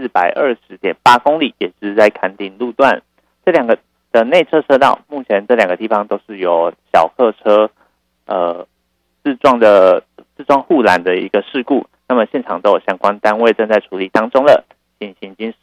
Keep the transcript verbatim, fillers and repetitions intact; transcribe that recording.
四百二十点八公里，也是在崁顶路段。这两个的内侧车道，目前这两个地方都是有小客车呃自撞的自撞护栏的一个事故，那么现场都有相关单位正在处理当中了，请行经